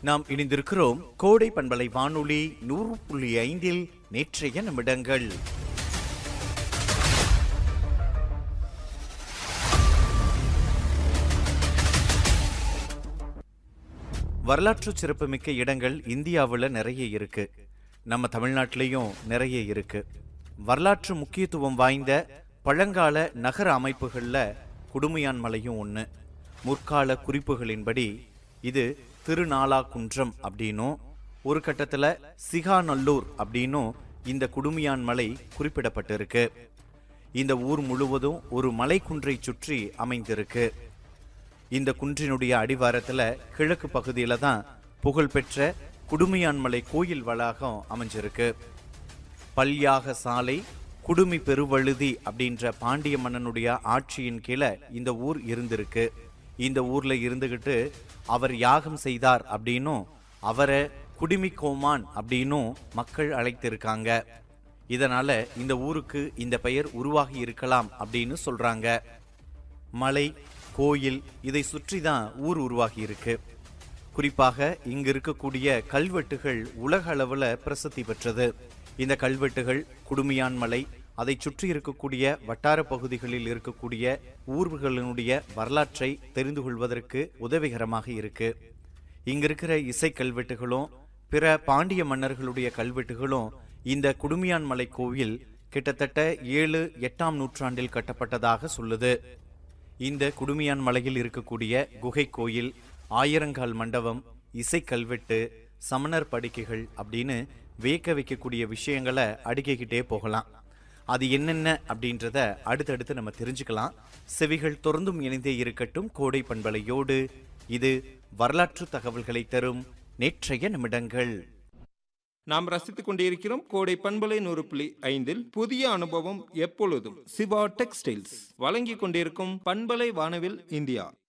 நாம் இணைந்திருக்கிறோம் கோடை பண்பலை வானொலி 100.5 நேற்றைய நிமிடங்கள். வரலாற்று சிறப்புமிக்க இடங்கள் இந்தியாவில் நிறைய இருக்கு. நம்ம தமிழ்நாட்டிலையும் நிறைய இருக்கு. வரலாற்று முக்கியத்துவம் வாய்ந்த பழங்கால நகர அமைப்புகள்ல குடுமியான் மலையும் ஒன்று. முற்கால குறிப்புகளின்படி இது திருநாளாகுன்றம் அப்படின்னும் ஒரு கட்டத்தில் சிகாநல்லூர் அப்படின்னும் இந்த குடுமியான் மலை குறிப்பிடப்பட்டிருக்கு. இந்த ஊர் முழுவதும் ஒரு மலை குன்றை சுற்றி அமைந்திருக்கு. இந்த குன்றினுடைய அடிவாரத்தில் கிழக்கு பகுதியில தான் புகழ்பெற்ற குடுமியான் மலை கோயில் வளாகம் அமைஞ்சிருக்கு. பல்யாக சாலை குடுமி பெருவழுதி அப்படின்ற பாண்டிய மன்னனுடைய ஆட்சியின் கீழே இந்த ஊர் இருந்திருக்கு. இந்த ஊர்ல இருந்துகிட்டு அவர் யாகம் செய்தார் அப்படின்னும் அவரை குடுமி கோமான் அப்படின்னும் மக்கள் அழைத்திருக்காங்க. இதனால இந்த ஊருக்கு இந்த பெயர் உருவாகி இருக்கலாம் அப்படின்னு சொல்றாங்க. மலை கோயில் இதை சுற்றி தான் ஊர் உருவாகி இருக்கு. குறிப்பாக இங்கு இருக்கக்கூடிய கல்வெட்டுகள் உலக அளவில் பிரசித்தி பெற்றது. இந்த கல்வெட்டுகள் குடுமியான் மலை அதை சுற்றி இருக்கக்கூடிய வட்டார பகுதிகளில் இருக்கக்கூடிய ஊர்களினுடைய வரலாற்றை தெரிந்து கொள்வதற்கு உதவிகரமாக இருக்கு. இங்க இருக்கிற இசை கல்வெட்டுகளும் பிற பாண்டிய மன்னர்களுடைய கல்வெட்டுகளும் இந்த குடுமியான் மலை கோவில் கிட்டத்தட்ட 7-8ஆம் நூற்றாண்டில் கட்டப்பட்டதாக சொல்லுது. இந்த குடுமியான் மலையில் இருக்கக்கூடிய குகை கோயில், ஆயிரங்கால் மண்டபம், இசை கல்வெட்டு, சமணர் படுக்கைகள் அப்படின்னு வியக்க வைக்கக்கூடிய விஷயங்களை அடுக்கிக்கிட்டே போகலாம். அது என்னென்ன அப்படின்றத அடுத்தடுத்து நம்ம தெரிஞ்சுக்கலாம். செவிகள் தொடர்ந்தும் இணைந்தே இருக்கட்டும் கோடை பண்பலையோடு. இது வரலாற்று தகவல்களை தரும் நேற்றைய நிமிடங்கள். நாம் ரசித்துக் கொண்டிருக்கிறோம் கோடை பண்பலை 100.5 புதிய அனுபவம் எப்பொழுதும் சிவா டெக்ஸ்டைல்ஸ் வழங்கிக் கொண்டிருக்கும் பண்பலை வானவில் இந்தியா.